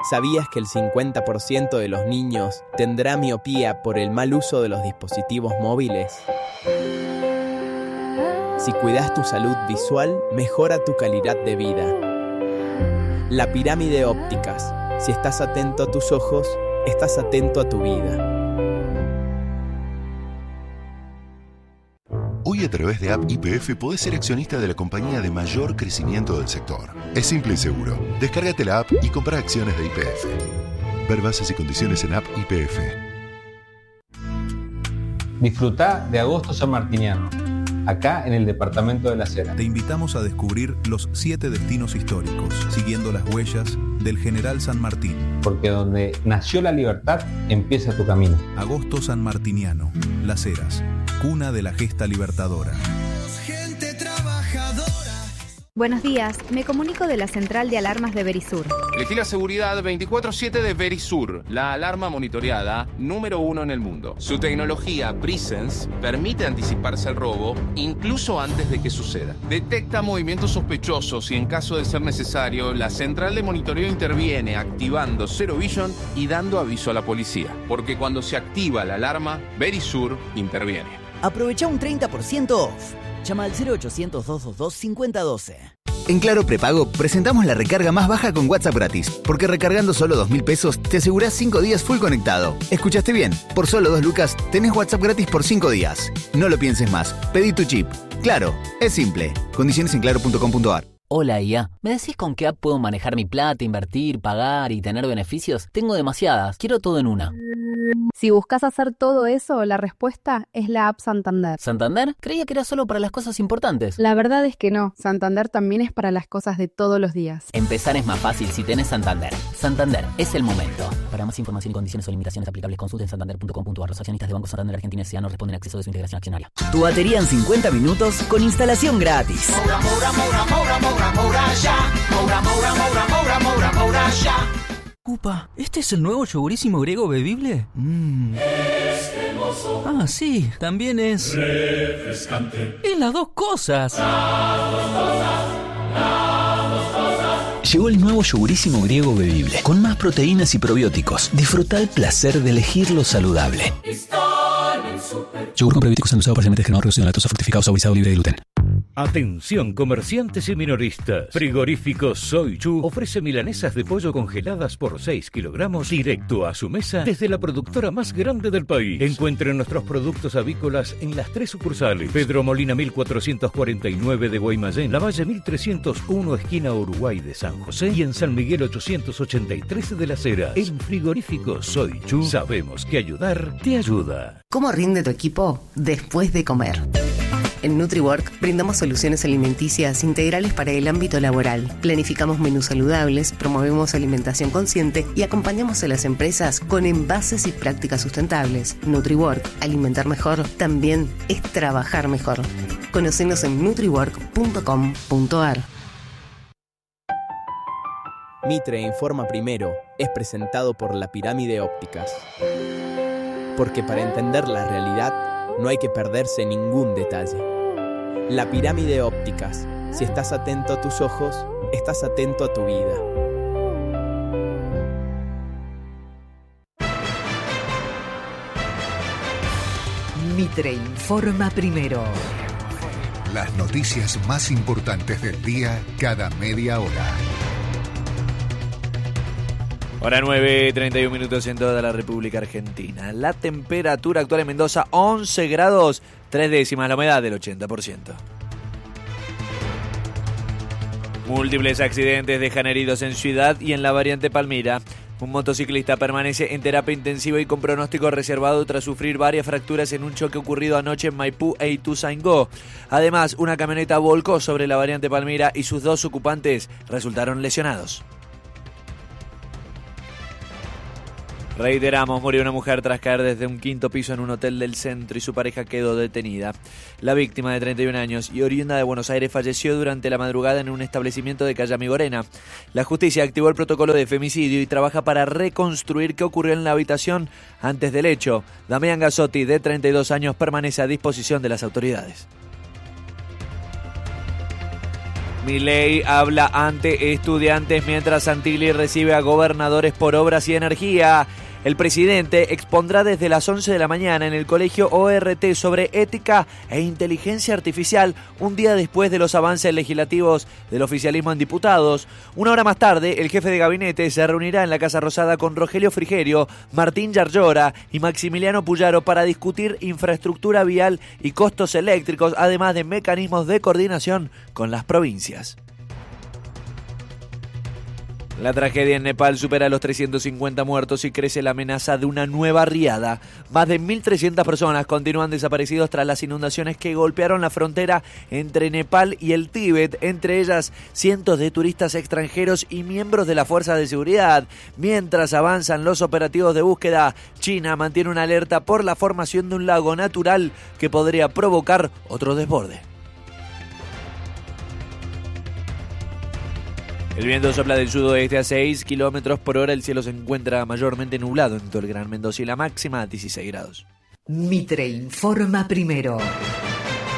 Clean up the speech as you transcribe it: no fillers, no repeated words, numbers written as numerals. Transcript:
¿Sabías que el 50% de los niños tendrá miopía por el mal uso de los dispositivos móviles? Si cuidas tu salud visual, mejora tu calidad de vida. La pirámide ópticas. Si estás atento a tus ojos, estás atento a tu vida. Hoy a través de App YPF podés ser accionista de la compañía de mayor crecimiento del sector. Es simple y seguro. Descárgate la app y compra acciones de YPF. Ver bases y condiciones en App YPF. Disfrutá de Agosto Sanmartiniano, acá en el departamento de Las Heras. Te invitamos a descubrir los 7 destinos históricos, siguiendo las huellas del General San Martín. Porque donde nació la libertad, empieza tu camino. Agosto Sanmartiniano, Las Heras, cuna de la gesta libertadora. Gente trabajadora. Buenos días, me comunico de la central de alarmas de Verisur. Elegí la seguridad 24/7 de Verisur, la alarma monitoreada número 1 en el mundo. Su tecnología Presence permite anticiparse al robo incluso antes de que suceda. Detecta movimientos sospechosos y en caso de ser necesario, la central de monitoreo interviene activando Zero Vision y dando aviso a la policía. Porque cuando se activa la alarma, Verisur interviene. Aprovecha un 30% off. Llama al 0800-222-5012. En Claro Prepago presentamos la recarga más baja con WhatsApp gratis, porque recargando solo 2.000 pesos te asegurás 5 días full conectado. ¿Escuchaste bien? Por solo 2 lucas tenés WhatsApp gratis por 5 días. No lo pienses más. Pedí tu chip. Claro, es simple. Condiciones en claro.com.ar. Hola IA, ¿me decís con qué app puedo manejar mi plata, invertir, pagar y tener beneficios? Tengo demasiadas, quiero todo en una. Si buscas hacer todo eso, la respuesta es la app Santander. ¿Santander? Creía que era solo para las cosas importantes. La verdad es que no, Santander también es para las cosas de todos los días. Empezar es más fácil si tenés Santander. Santander, es el momento. Para más información y condiciones o limitaciones aplicables, consulten santander.com.ar. Los accionistas de Banco Santander Argentina S.A. no responden a acceso de su integración accionaria. Tu batería en 50 minutos con instalación gratis. Moura, Moura, Moura, Moura, Moura, Moura, ya. Moura, Moura, Moura, Moura, Moura, Moura, ya. Upa, ¿este es el nuevo yogurísimo griego bebible? Ah, sí, también es refrescante. Es las dos cosas. Llegó el nuevo yogurísimo griego bebible, con más proteínas y probióticos. Disfruta el placer de elegir lo saludable. Yogur con probióticos endulzado parcialmente descremado, reducido en lactosa, fructificado, saborizado, libre de gluten. Atención comerciantes y minoristas. Frigorífico Soy Chu ofrece milanesas de pollo congeladas por 6 kilogramos directo a su mesa desde la productora más grande del país. Encuentren nuestros productos avícolas en las 3 sucursales: Pedro Molina 1449 de Guaymallén, Lavalle 1301 esquina Uruguay de San José y en San Miguel 883 de Las Heras. En Frigorífico Soy Chu sabemos que ayudar te ayuda. ¿Cómo rinde tu equipo después de comer? En NutriWork brindamos soluciones alimenticias integrales para el ámbito laboral. Planificamos menús saludables, promovemos alimentación consciente y acompañamos a las empresas con envases y prácticas sustentables. NutriWork, alimentar mejor, también es trabajar mejor. Conocenos en nutriwork.com.ar. Mitre Informa Primero es presentado por la Pirámide Ópticas. Porque para entender la realidad no hay que perderse ningún detalle. La Pirámide Ópticas. Si estás atento a tus ojos, estás atento a tu vida. Mitre Informa Primero. Las noticias más importantes del día cada media hora. Hora 9, 31 minutos en toda la República Argentina. La temperatura actual en Mendoza, 11 grados, 3 décimas, la humedad del 80%. Múltiples accidentes dejan heridos en Ciudad y en la variante Palmira. Un motociclista permanece en terapia intensiva y con pronóstico reservado tras sufrir varias fracturas en un choque ocurrido anoche en Maipú e Ituzaingó. Además, una camioneta volcó sobre la variante Palmira y sus 2 ocupantes resultaron lesionados. Reiteramos, murió una mujer tras caer desde un 5º piso en un hotel del centro y su pareja quedó detenida. La víctima, de 31 años y oriunda de Buenos Aires, falleció durante la madrugada en un establecimiento de Calle Amigorena. La justicia activó el protocolo de femicidio y trabaja para reconstruir qué ocurrió en la habitación antes del hecho. Damián Gazzotti, de 32 años, permanece a disposición de las autoridades. Milei habla ante estudiantes mientras Santilli recibe a gobernadores por obras y energía. El presidente expondrá desde las 11 de la mañana en el colegio ORT sobre ética e inteligencia artificial, un día después de los avances legislativos del oficialismo en diputados. Una hora más tarde, el jefe de gabinete se reunirá en la Casa Rosada con Rogelio Frigerio, Martín Yarlora y Maximiliano Puyaro para discutir infraestructura vial y costos eléctricos, además de mecanismos de coordinación con las provincias. La tragedia en Nepal supera los 350 muertos y crece la amenaza de una nueva riada. Más de 1.300 personas continúan desaparecidos tras las inundaciones que golpearon la frontera entre Nepal y el Tíbet, entre ellas cientos de turistas extranjeros y miembros de las fuerzas de seguridad. Mientras avanzan los operativos de búsqueda, China mantiene una alerta por la formación de un lago natural que podría provocar otro desborde. El viento sopla del sudoeste a 6 km por hora. El cielo se encuentra mayormente nublado en todo el Gran Mendoza y la máxima a 16 grados. Mitre informa primero.